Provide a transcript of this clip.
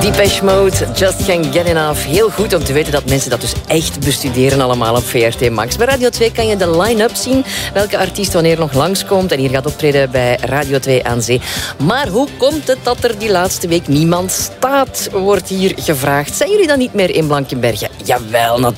Depeche Mode, Just Can't Get Enough. Heel goed om te weten dat mensen dat dus echt bestuderen allemaal op VRT Max. Bij Radio 2 kan je de line-up zien. Welke artiest wanneer nog langskomt en hier gaat optreden bij Radio 2 aan Zee. Maar hoe komt het dat er die laatste week niemand staat, wordt hier gevraagd. Zijn jullie dan niet meer in Blankenberge? Jawel, natuurlijk.